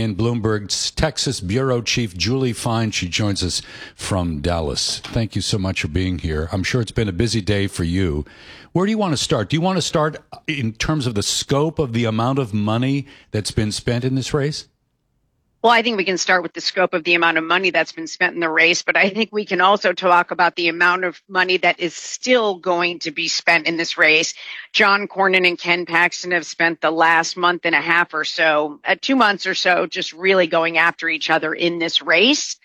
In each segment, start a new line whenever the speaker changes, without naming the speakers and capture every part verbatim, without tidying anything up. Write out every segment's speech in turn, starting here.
in Bloomberg's Texas Bureau Chief, Julie Fine. She joins us from Dallas. Thank you so much for being here. I'm sure it's been a busy day for you. Where do you want to start? Do you want to start in terms of the scope of the amount of money that's been spent in this race?
Well, I think we can start with the scope of the amount of money that's been spent in the race, but I think we can also talk about the amount of money that is still going to be spent in this race. John Cornyn and Ken Paxton have spent the last month and a half or so, uh, two months or so, just really going after each other in this race.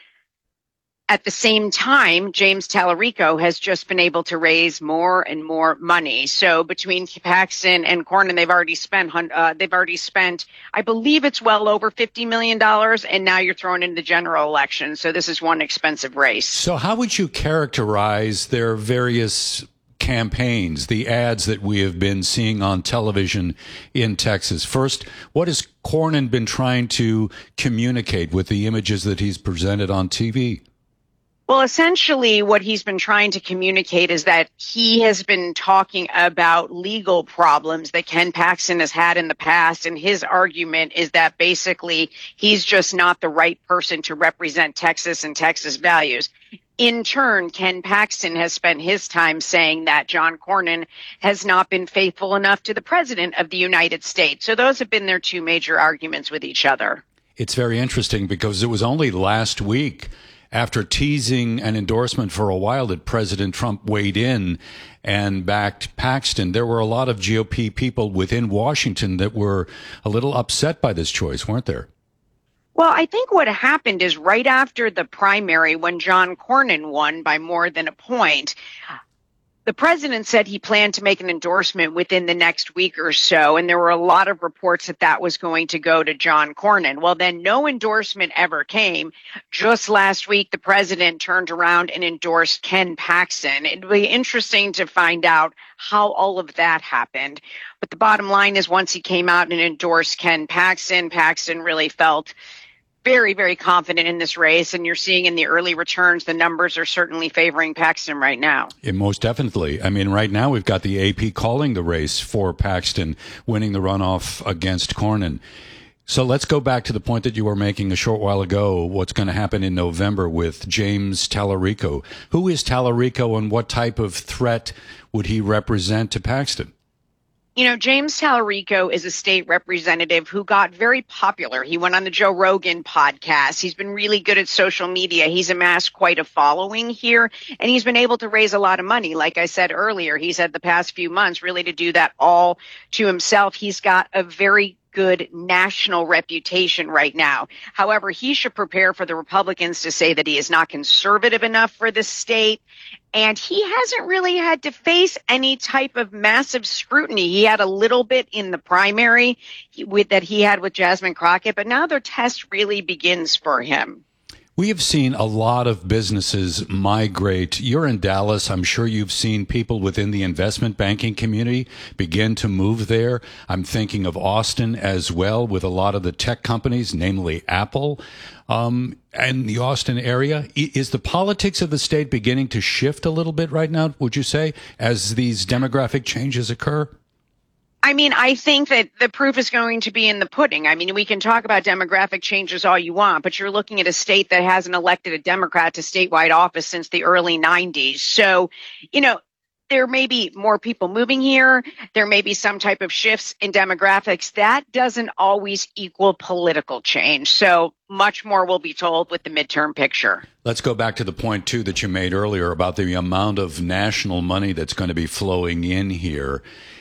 At the same time, James Tallarico has just been able to raise more and more money. So between Paxton and Cornyn, they've already spent, uh, they've already spent, I believe it's well over fifty million dollars, and now you're throwing in the general election. So this is one expensive race.
So how would you characterize their various campaigns, the ads that we have been seeing on television in Texas? First, what has Cornyn been trying to communicate with the images that he's presented on T V?
Well, essentially what he's been trying to communicate is that he has been talking about legal problems that Ken Paxton has had in the past. And his argument is that basically he's just not the right person to represent Texas and Texas values. In turn, Ken Paxton has spent his time saying that John Cornyn has not been faithful enough to the president of the United States. So those have been their two major arguments with each other.
It's very interesting because it was only last week, after teasing an endorsement for a while, that President Trump weighed in and backed Paxton. There were a lot of G O P people within Washington that were a little upset by this choice, weren't there?
Well, I think what happened is right after the primary, when John Cornyn won by more than a point, the president said he planned to make an endorsement within the next week or so, and there were a lot of reports that that was going to go to John Cornyn. Well, then no endorsement ever came. Just last week, the president turned around and endorsed Ken Paxton. It'd be interesting to find out how all of that happened. But the bottom line is once he came out and endorsed Ken Paxton, Paxton really felt very, very confident in this race, and you're seeing in the early returns, the numbers are certainly favoring Paxton right now.
Yeah, most definitely. I mean, right now we've got the A P calling the race for Paxton, winning the runoff against Cornyn. So let's go back to the point that you were making a short while ago, what's going to happen in November with James Tallarico. Who is Tallarico, and what type of threat would he represent to Paxton?
You know, James Tallarico is a state representative who got very popular. He went on the Joe Rogan podcast. He's been really good at social media. He's amassed quite a following here, and he's been able to raise a lot of money. Like I said earlier, he's had the past few months really to do that all to himself. He's got a very good national reputation right now. However, he should prepare for the Republicans to say that he is not conservative enough for the state. And he hasn't really had to face any type of massive scrutiny. He had a little bit in the primary with, that he had with Jasmine Crockett, but now the test really begins for him.
We have seen a lot of businesses migrate. You're in Dallas. I'm sure you've seen people within the investment banking community begin to move there. I'm thinking of Austin as well, with a lot of the tech companies, namely Apple, um, and the Austin area. Is the politics of the state beginning to shift a little bit right now, would you say, as these demographic changes occur?
I mean, I think that the proof is going to be in the pudding. I mean, we can talk about demographic changes all you want, but you're looking at a state that hasn't elected a Democrat to statewide office since the early nineties. So, you know, there may be more people moving here. There may be some type of shifts in demographics. That doesn't always equal political change. So much more will be told with the midterm picture.
Let's go back to the point, too, that you made earlier about the amount of national money that's going to be flowing in here.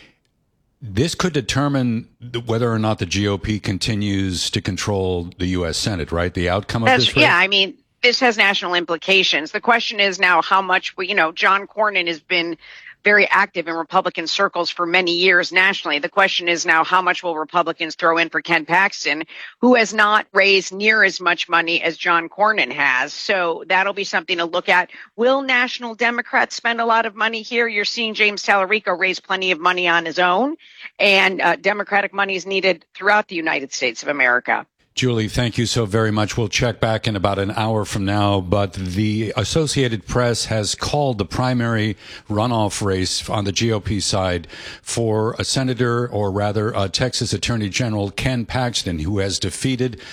This could determine whether or not the G O P continues to control the U S Senate, right? The outcome of
That's,
this race?
Yeah, I mean, this has national implications. The question is now how much, you know, John Cornyn has been very active in Republican circles for many years nationally. The question is now how much will Republicans throw in for Ken Paxton, who has not raised near as much money as John Cornyn has. So that'll be something to look at. Will national Democrats spend a lot of money here? You're seeing James Tallarico raise plenty of money on his own, and uh, Democratic money is needed throughout the United States of America.
Julie, thank you so very much. We'll check back in about an hour from now, but the Associated Press has called the primary runoff race on the G O P side for a senator, or rather a Texas Attorney General Ken Paxton, who has defeated